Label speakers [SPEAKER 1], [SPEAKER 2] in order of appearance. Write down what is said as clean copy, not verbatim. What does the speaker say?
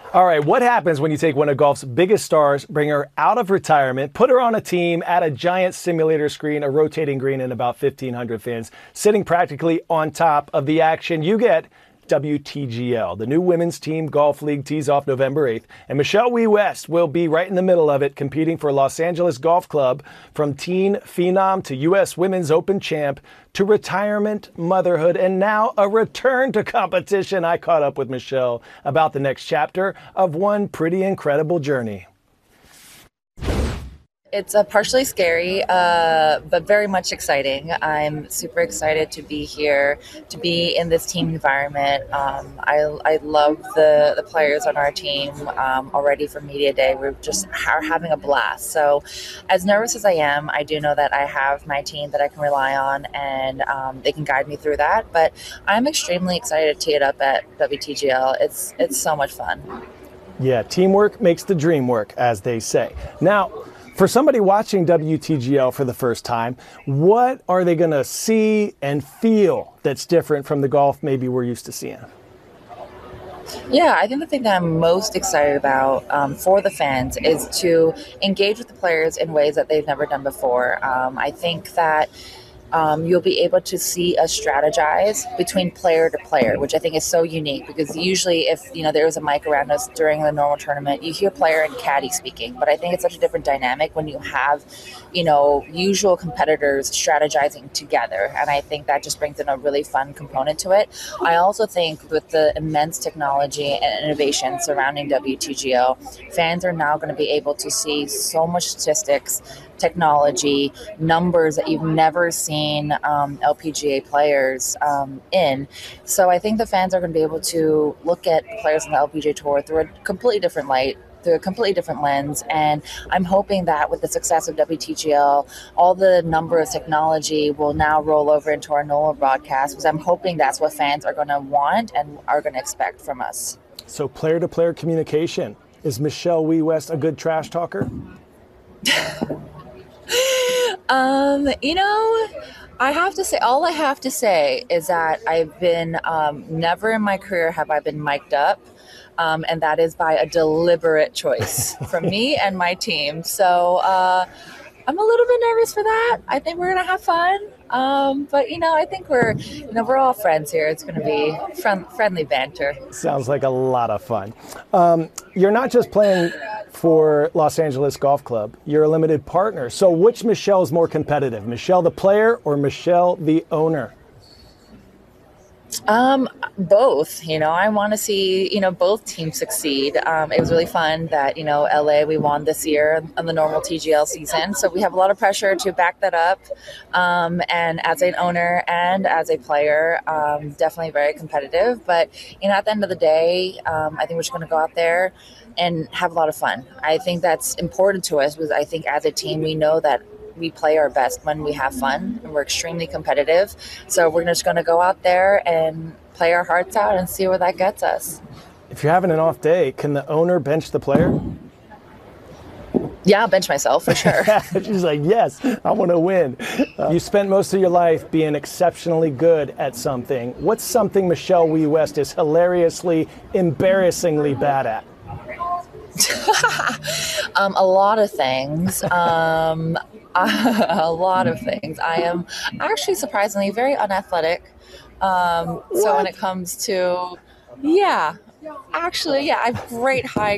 [SPEAKER 1] All right, what happens when you take one of golf's biggest stars, bring her out of retirement, put her on a team, add a giant simulator screen, a rotating green, and about 1,500 fans sitting practically on top of the action? You get WTGL. The new Women's Team Golf League tees off November 8th, and Michelle Wie West will be right in the middle of it, competing for Los Angeles Golf Club, from teen phenom to U.S. Women's Open champ to retirement, motherhood, and now a return to competition. I caught up with Michelle about the next chapter of one pretty incredible journey.
[SPEAKER 2] It's partially scary, but very much exciting. I'm super excited to be here, to be in this team environment. I love the players on our team already from Media Day. We're just are having a blast. So as nervous as I am, I do know that I have my team that I can rely on, and they can guide me through that. But I'm extremely excited to tee it up at WTGL. It's so much fun.
[SPEAKER 1] Yeah, teamwork makes the dream work, as they say. Now, for somebody watching WTGL for the first time, what are they going to see and feel that's different from the golf maybe we're used to seeing?
[SPEAKER 2] Yeah, I think the thing that I'm most excited about for the fans is to engage with the players in ways that they've never done before. I think that you'll be able to see us strategize between player to player, which I think is so unique, because usually if there was a mic around us during the normal tournament, you hear player and caddy speaking. But I think it's such a different dynamic when you have usual competitors strategizing together, and I think that just brings in a really fun component to it. I also think with the immense technology and innovation surrounding WTGL, fans are now going to be able to see so much statistics, technology, numbers that you've never seen LPGA players in. So I think the fans are going to be able to look at players on the LPGA Tour through a completely different light, through a completely different lens. And I'm hoping that with the success of WTGL, all the number of technology will now roll over into our NOLA broadcast, because I'm hoping that's what fans are going to want and are going to expect from us.
[SPEAKER 1] So player-to-player communication. Is Michelle Wie West a good trash talker?
[SPEAKER 2] I have to say, all I have to say is that I've been, never in my career have I been mic'd up. And that is by a deliberate choice from me and my team. So I'm a little bit nervous for that. I think we're going to have fun. But I think we're all friends here. It's going to be friendly banter.
[SPEAKER 1] Sounds like a lot of fun. You're not just playing for Los Angeles Golf Club. You're a limited partner. So which Michelle is more competitive? Michelle the player or Michelle the owner?
[SPEAKER 2] Both. I want to see, both teams succeed. It was really fun that, LA, we won this year on the normal TGL season. So we have a lot of pressure to back that up. And as an owner and as a player, definitely very competitive. But, at the end of the day, I think we're just going to go out there and have a lot of fun. I think that's important to us, because I think as a team, we know that we play our best when we have fun, and we're extremely competitive. So we're just going to go out there and play our hearts out and see where that gets us.
[SPEAKER 1] If you're having an off day, can the owner bench the player?
[SPEAKER 2] Yeah, I'll bench myself for sure.
[SPEAKER 1] She's like, yes, I want to win. You spent most of your life being exceptionally good at something. What's something Michelle Wie West is hilariously, embarrassingly bad at?
[SPEAKER 2] A lot of things. A lot of things. I am actually surprisingly very unathletic. So when it comes to, I have great high